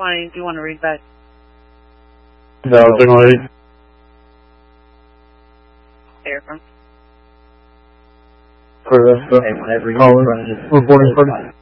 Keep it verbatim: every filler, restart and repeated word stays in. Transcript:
twenty. Do you want to read that? No, signal eight. Aircraft. For the, the caller, reporting party.